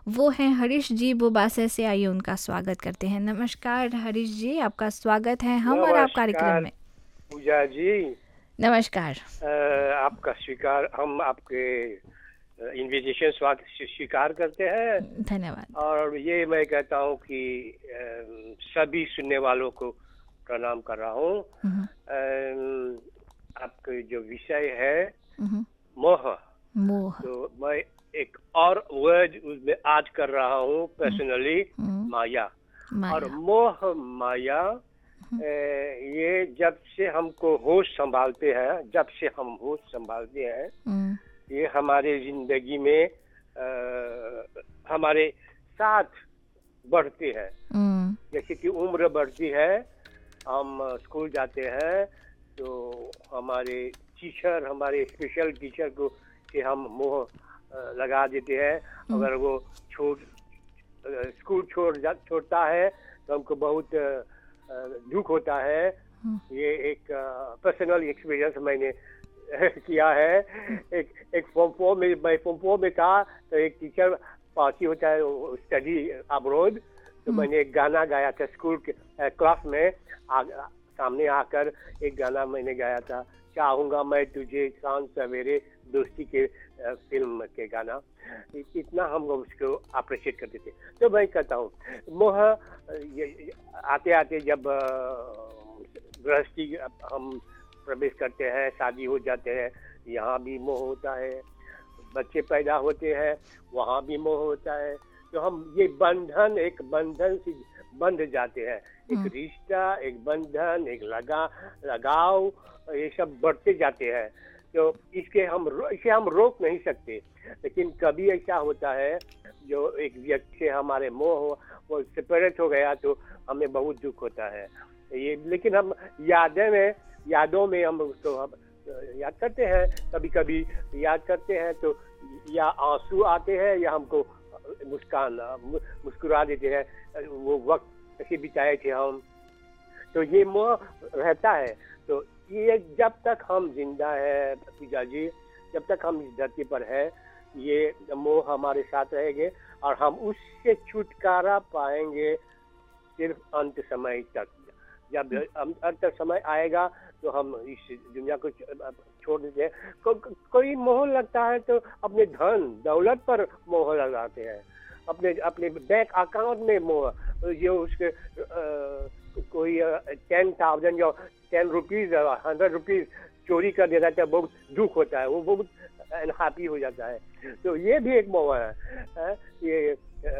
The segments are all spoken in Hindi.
वो हैं हरीश जी बुबासे से। आइए उनका स्वागत करते हैं। नमस्कार हरीश जी, आपका स्वागत है हम और आप कार्यक्रम नमस्कार में। पूजा जी। नमस्कार। आपका स्वीकार, हम आपके इनविटेशन स्वागत स्वीकार करते हैं। धन्यवाद। और ये मैं कहता हूँ कि सभी सुनने वालों को प्रणाम कर रहा हूँ। हम्म, आपका जो विषय है हम्म, मोह, मोह। तो मैं एक और वर्ड उसमें ऐड कर रहा हूँ हम्म, पर्सनली, हम्म, माया। और माया। मोह माया, हम्म, ये जब से हमको होश संभालते हैं, जब से हम होश संभालते हैं, हम्म, ये हमारे जिंदगी में हमारे साथ बढ़ते हैं। हम्म, जैसे कि उम्र बढ़ती है, हम स्कूल जाते हैं, तो हमारे टीचर, हमारे स्पेशल टीचर को से हम मोह लगा देते हैं। हम्म, अगर वो स्कूल छोड़ता है तो हमको बहुत दुख होता है। हम्म, ये एक पर्सनल एक्सपीरियंस मैंने किया है। एक फॉर्म 4 में, मैं फॉर्म 4 में था, तो एक टीचर पार्टी होता है स्टडी अब्रॉड, तो हम्म, मैंने एक गाना गाया था स्कूल के क्लास में। सामने आकर एक गाना मैंने गाया था, चाहूंगा मैं तुझे शाम सवेरे, दोस्ती के फिल्म के गाना। इतना हम उसको अप्रिशिएट करते थे। तो मैं कहता हूँ मोह आते आते जब गृहस्थी हम प्रवेश करते हैं, शादी हो जाते हैं, यहाँ भी मोह होता है। बच्चे पैदा होते हैं, वहाँ भी मोह होता है। तो हम ये बंधन, एक बंधन से बंध जाते हैं। एक रिश्ता, एक बंधन, एक लगाव, ये सब बढ़ते जाते हैं। तो इसे हम रोक नहीं सकते। लेकिन कभी ऐसा होता है, जो एक व्यक्ति से हमारे मोह वो सेपरेट हो गया, तो हमें बहुत दुख होता है। ये लेकिन हम यादों में हम उसको याद करते हैं, कभी कभी याद करते हैं, तो या आंसू आते हैं या हमको मुस्कुरा देते हैं, वो वक्त कैसे बिताए थे हम। तो ये मोह रहता है। तो ये जब तक हम जिंदा है पूजा जी, जब तक हम इस धरती पर है, ये मोह हमारे साथ रहेंगे और हम उससे छुटकारा पाएंगे सिर्फ अंत समय तक। जब अंत समय आएगा तो हम इस दुनिया को छोड़ देते हैं। कोई मोह लगता है तो अपने धन दौलत पर मोह लगाते हैं, अपने बैंक अकाउंट में मोह, जो उसके कोई 10,000 या 10 रुपीज 100 रुपीज चोरी कर देता है, बहुत दुख होता है, वो बहुत अनहैप्पी हो जाता है। तो ये भी एक मोह है। ये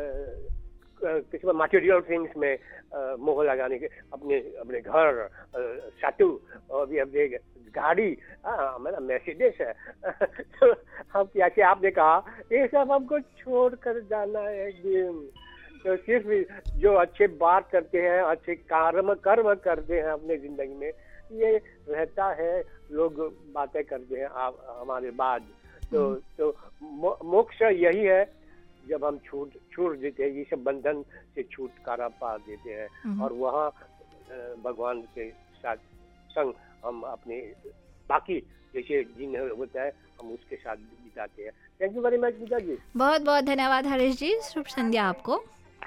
किसी मटेरियल थिंग्स में मोह लगाने के, अपने घर, साटू, और भी अपने गाड़ी, मेरा मर्सिडीज है। तो हम जैसे आपने कहा, ये सब हमको छोड़ कर जाना है एक दिन। तो सिर्फ जो अच्छे बात करते हैं, अच्छे कर्म करते हैं अपने जिंदगी में, ये रहता है। लोग बातें करते हैं हमारे बाद। तो मोक्ष यही है, जब हम छूट देते हैं, ये सब बंधन से छुटकारा पा देते हैं, और वहाँ भगवान के साथ संग हम अपने बाकी जैसे दिन होता है, हम उसके साथ बिताते हैं। थैंक यू वेरी मच पूजा जी। बहुत बहुत धन्यवाद हरीश जी। शुभ संध्या आपको।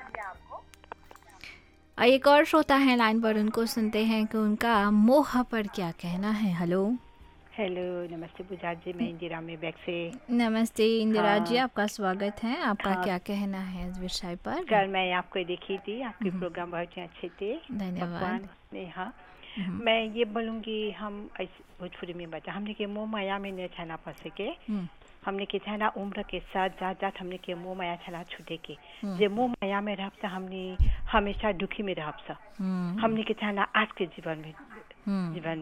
एक और श्रोता है लाइन पर, उनको सुनते हैं कि उनका मोह पर क्या कहना है। हेलो। हेलो, नमस्ते पूजा जी, मैं इंदिरा में बैग से। नमस्ते इंदिरा जी, हाँ, आपका स्वागत है। आपका हाँ, क्या कहना है इस विषय पर? कल मैं आपको देखी थी, आपके प्रोग्राम बहुत ही अच्छे थे। धन्यवाद। भगवान ने, हाँ, मैं ये बोलूँगी, हम भोजपुरी में बता, हमने के मोह माया में नहीं छाना पा सके। हमने के छाना उम्र के साथ जात हमने के मोह माया छाना छूटे के, जे मोह माया में रहता हमने हमेशा दुखी में रह। हमने के छाना आज के जीवन